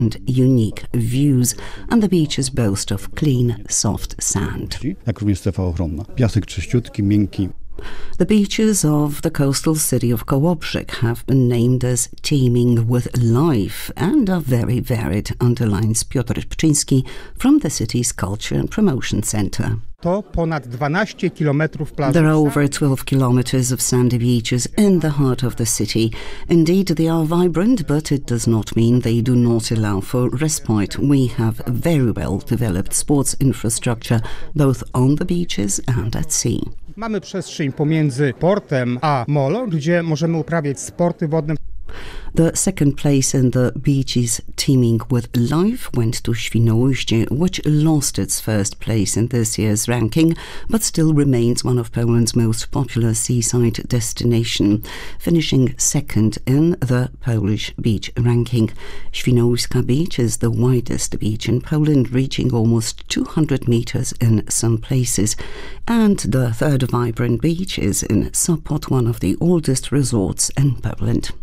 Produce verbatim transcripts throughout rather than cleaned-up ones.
and unique views, and the beaches boast of clean, soft sand. Jak również strefa ochronna. Piasek czyściutki, miękki. The beaches of the coastal city of Kołobrzeg have been named as teeming with life and are very varied, underlines Piotr Pczyński from the city's Culture and Promotion Center. To ponad dwanaście kilometrów plaży. There are over twelve kilometers of sandy beaches in the heart of the city. Indeed, they are vibrant, but it does not mean they do not allow for respite. We have very well developed sports infrastructure, both on the beaches and at sea. Mamy przestrzeń pomiędzy portem a molo, gdzie możemy uprawiać sporty wodne. The second place in the beaches teeming with life went to Świnoujście, which lost its first place in this year's ranking, but still remains one of Poland's most popular seaside destination, finishing second in the Polish beach ranking. Świnoujska Beach is the widest beach in Poland, reaching almost two hundred meters in some places, and the third vibrant beach is in Sopot, one of the oldest resorts in Poland.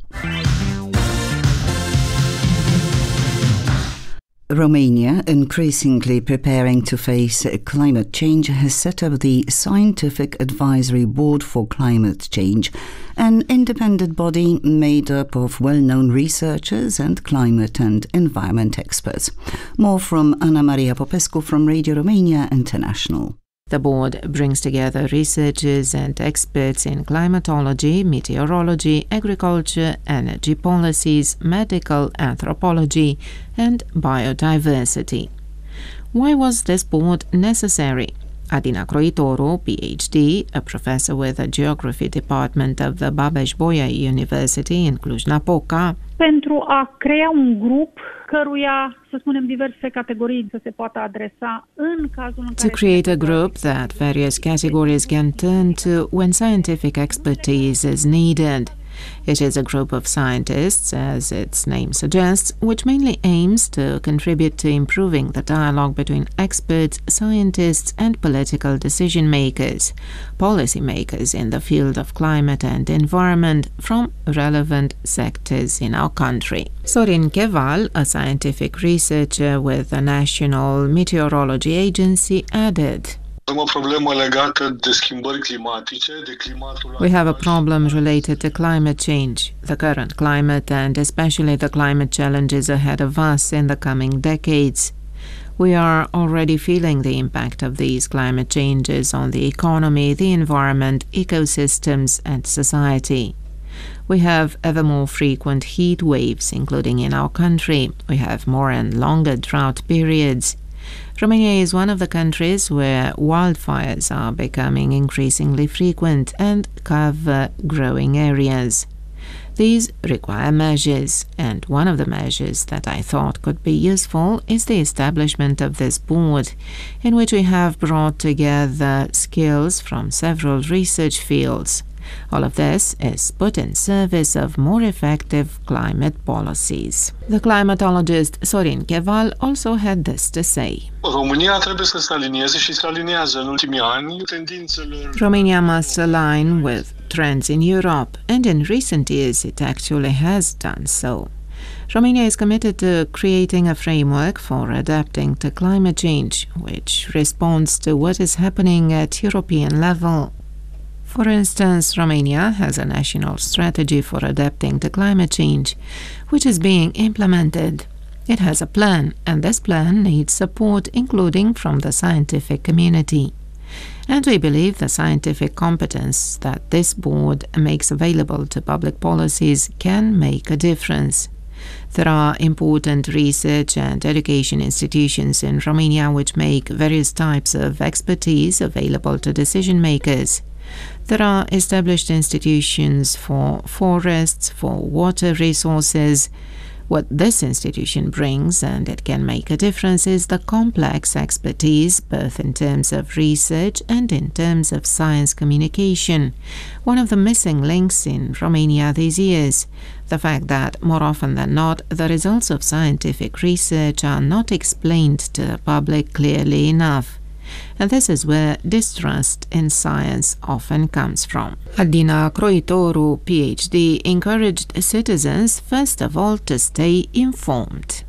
Romania, increasingly preparing to face climate change, has set up the Scientific Advisory Board for Climate Change, an independent body made up of well-known researchers and climate and environment experts. More from Anna Maria Popescu from Radio Romania International. The board brings together researchers and experts in climatology, meteorology, agriculture, energy policies, medical anthropology, and biodiversity. Why was this board necessary? Adina Croitoru, PhD, a professor with the Geography Department of the Babeș-Bolyai University in Cluj-Napoca, pentru a crea un grup căruia, să spunem, diverse categorii să se poată adresa în cazul în care... To create a group that various categories can turn to when scientific expertise is needed. It is a group of scientists, as its name suggests, which mainly aims to contribute to improving the dialogue between experts, scientists and political decision-makers, policy-makers in the field of climate and environment from relevant sectors in our country. Sorin Cheval, a scientific researcher with the National Meteorology Agency, added, we have a problem related to climate change, the current climate and especially the climate challenges ahead of us in the coming decades. We are already feeling the impact of these climate changes on the economy, the environment, ecosystems and society. We have ever more frequent heat waves, including in our country. We have more and longer drought periods. Romania is one of the countries where wildfires are becoming increasingly frequent and cover growing areas. These require measures, and one of the measures that I thought could be useful is the establishment of this board, in which we have brought together skills from several research fields. All of this is put in service of more effective climate policies. The climatologist Sorin Cheval also had this to say. România trebuie să se alinieze și se aliniază în ultimii ani tendințelor. Romania must align with trends in Europe, and in recent years it actually has done so. Romania is committed to creating a framework for adapting to climate change, which responds to what is happening at European level. For instance, Romania has a national strategy for adapting to climate change, which is being implemented. It has a plan, and this plan needs support, including from the scientific community. And we believe the scientific competence that this board makes available to public policies can make a difference. There are important research and education institutions in Romania which make various types of expertise available to decision makers. There are established institutions for forests, for water resources. What this institution brings, and it can make a difference, is the complex expertise, both in terms of research and in terms of science communication. One of the missing links in Romania these years, the fact that more often than not, the results of scientific research are not explained to the public clearly enough. And this is where distrust in science often comes from. Adina Croitoru, PhD, encouraged citizens first of all to stay informed.